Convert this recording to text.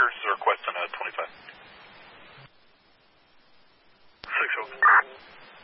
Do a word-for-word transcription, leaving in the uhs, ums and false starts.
Parker, this is a request on uh, twenty-five. six open.